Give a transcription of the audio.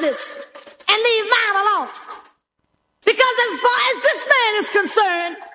business and leave mine alone. Because as far as this man is concerned,